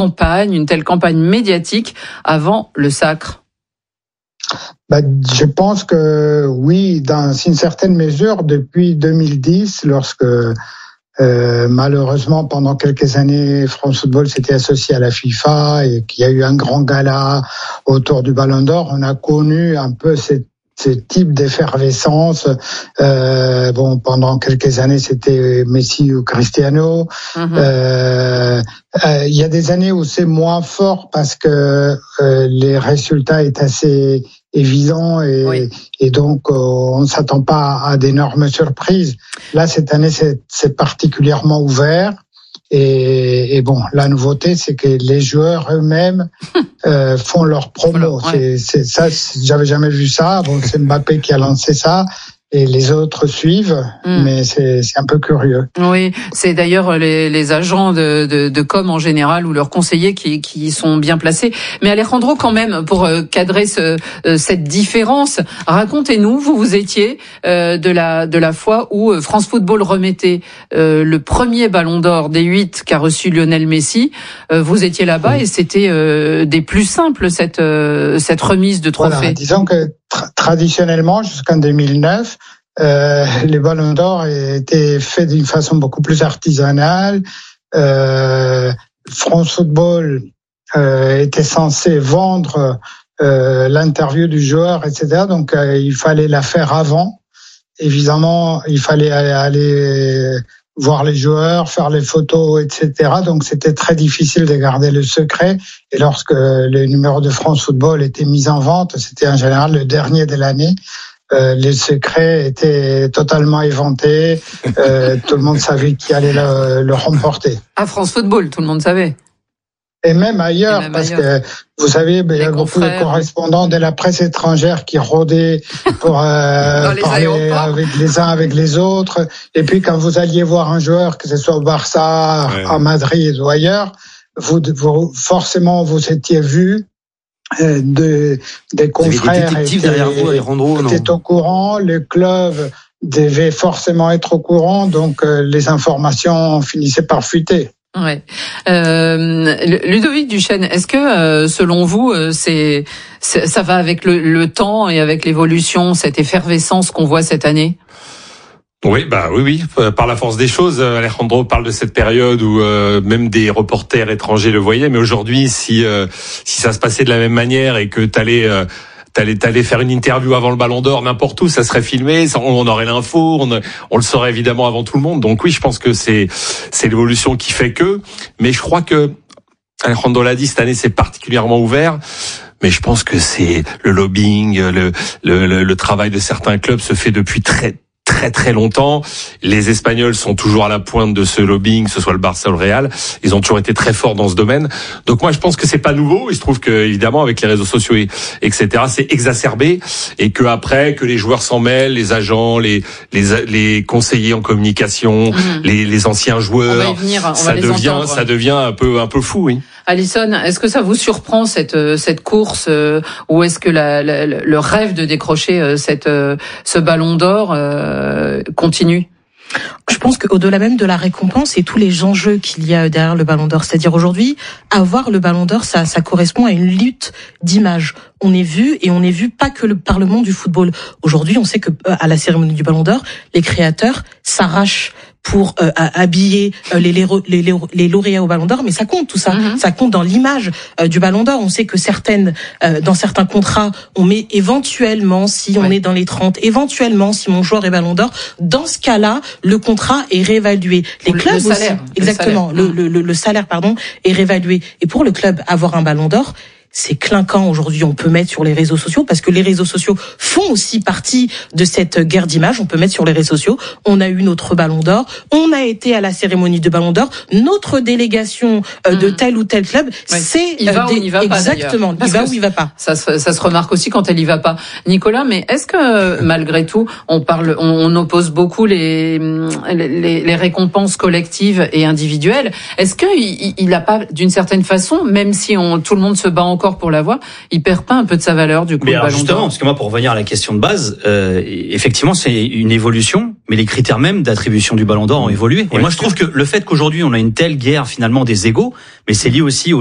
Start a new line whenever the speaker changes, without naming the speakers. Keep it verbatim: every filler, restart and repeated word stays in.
campagne, une telle campagne médiatique avant le sacre?
Bah, je pense que oui, dans une certaine mesure, depuis deux mille dix, lorsque euh, malheureusement pendant quelques années, France Football s'était associé à la FIFA et qu'il y a eu un grand gala autour du Ballon d'Or, on a connu un peu cette ce type d'effervescence. Euh, bon, pendant quelques années, c'était Messi ou Cristiano. Mm-hmm. Euh, euh, il y a des années où c'est moins fort parce que euh, les résultats est assez évidents et, oui. et donc euh, on ne s'attend pas à d'énormes surprises. Là, cette année, c'est, c'est particulièrement ouvert. Et, et bon, la nouveauté, c'est que les joueurs eux-mêmes euh, font leur promo. Ouais. C'est, c'est ça, c'est, j'avais jamais vu ça. Bon, c'est Mbappé qui a lancé ça. Et les autres suivent, mmh. mais c'est, c'est un peu curieux.
Oui, c'est d'ailleurs les, les agents de, de, de com en général ou leurs conseillers qui, qui sont bien placés. Mais Alejandro, quand même, pour cadrer ce, cette différence, racontez-nous, vous vous étiez euh, de la de la fois où France Football remettait euh, le premier Ballon d'Or des huit qu'a reçu Lionel Messi. Euh, vous étiez là-bas oui. et c'était euh, des plus simples cette euh, cette remise de trophée.
Voilà, disons que tra- traditionnellement jusqu'en deux mille neuf. Euh, les Ballons d'Or étaient faits d'une façon beaucoup plus artisanale. Euh, France Football euh, était censé vendre euh, l'interview du joueur, et cetera. Donc euh, il fallait la faire avant. Évidemment, il fallait aller, aller voir les joueurs, faire les photos, et cetera. Donc c'était très difficile de garder le secret. Et lorsque le numéro de France Football était mis en vente, c'était en général le dernier de l'année. Euh, les secrets étaient totalement éventés. Euh, tout le monde savait qui allait le, le remporter.
À France Football, tout le monde savait.
Et même ailleurs, Et même parce ailleurs. que vous savez, il y a beaucoup de correspondants de la presse étrangère qui rôdaient pour euh, parler avec les uns avec les autres. Et puis quand vous alliez voir un joueur, que ce soit au Barça, ouais. à Madrid ou ailleurs, vous, vous forcément vous étiez vu. De, des confrères
des détectives derrière vous, Alejandro,
étaient au courant, le club devait forcément être au courant, donc euh, les informations finissaient par fuiter.
Ouais. Euh, Ludovic Duchesne, est-ce que euh, selon vous, euh, c'est, c'est ça va avec le, le temps et avec l'évolution, cette effervescence qu'on voit cette année?
Oui, bah oui, oui. Par la force des choses, Alejandro parle de cette période où euh, même des reporters étrangers le voyaient. Mais aujourd'hui, si euh, si ça se passait de la même manière et que t'allais euh, t'allais t'allais faire une interview avant le Ballon d'Or n'importe où, ça serait filmé, on aurait l'info, on, on le saurait évidemment avant tout le monde. Donc oui, je pense que c'est c'est l'évolution qui fait que. Mais je crois que Alejandro l'a dit, cette année c'est particulièrement ouvert. Mais je pense que c'est le lobbying, le le, le, le travail de certains clubs se fait depuis très très très longtemps. Les Espagnols sont toujours à la pointe de ce lobbying, que ce soit le Barça ou le Real. Ils ont toujours été très forts dans ce domaine. Donc moi, je pense que c'est pas nouveau. Il se trouve que, évidemment, avec les réseaux sociaux et etc., c'est exacerbé et que après, que les joueurs s'en mêlent, les agents, les les les conseillers en communication, mmh. les les anciens joueurs,
on va y venir, on
ça
va
devient
entendre.
ça devient un peu un peu fou, oui.
Alison, est-ce que ça vous surprend cette cette course euh, ou est-ce que la, la, le rêve de décrocher euh, cette euh, ce Ballon d'Or euh, continue?
Je pense qu'au-delà même de la récompense et tous les enjeux qu'il y a derrière le Ballon d'Or, c'est-à-dire aujourd'hui, avoir le Ballon d'Or, ça, ça correspond à une lutte d'image. On est vu et on est vu pas que le Parlement du football. Aujourd'hui, on sait que à la cérémonie du Ballon d'Or, les créateurs s'arrachent pour euh, habiller euh, les, les, les, les lauréats au Ballon d'Or, mais ça compte tout ça, mm-hmm. ça compte dans l'image euh, du Ballon d'Or. On sait que certaines, euh, dans certains contrats, on met éventuellement si on ouais. est dans les trente, éventuellement si mon joueur est Ballon d'Or. Dans ce cas-là, le contrat est réévalué. Les
le,
clubs
le salaire,
aussi, exactement,
le salaire.
Le, le, le salaire pardon est réévalué. Et pour le club, avoir un Ballon d'Or, c'est clinquant aujourd'hui, on peut mettre sur les réseaux sociaux, parce que les réseaux sociaux font aussi partie de cette guerre d'image. On peut mettre sur les réseaux sociaux, on a eu notre Ballon d'Or, on a été à la cérémonie de Ballon d'Or, notre délégation euh, mmh. de tel ou tel club, ouais. c'est
il va
euh,
ou il va
exactement,
pas,
il va ou il va pas.
Ça se, ça se remarque aussi quand elle y va pas. Nicolas, mais est-ce que malgré tout, on parle, on, on oppose beaucoup les, les les récompenses collectives et individuelles. Est-ce que il, il a pas, d'une certaine façon, même si on tout le monde se bat encore pour l'avoir, il perd pas un peu de sa valeur du coup.
Mais
le
alors
Ballon
justement,
d'Or.
parce que moi, pour revenir à la question de base, euh, effectivement, c'est une évolution, mais les critères même d'attribution du Ballon d'Or ont évolué. Et ouais, moi, je trouve que le fait qu'aujourd'hui on a une telle guerre finalement des égos, mais c'est lié aussi au